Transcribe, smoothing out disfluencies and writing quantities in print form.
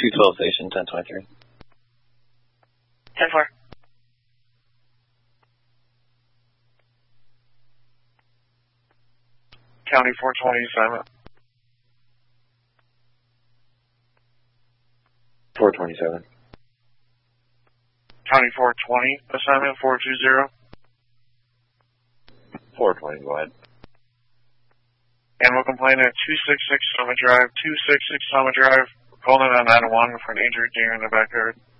212 station, 1023. 10-4. County 420 assignment. 427. County 420 assignment 420. 420, go ahead. Animal complaint at 266 Summit Drive, 266 Summit Drive. Calling on 901 for an injured deer in the backyard.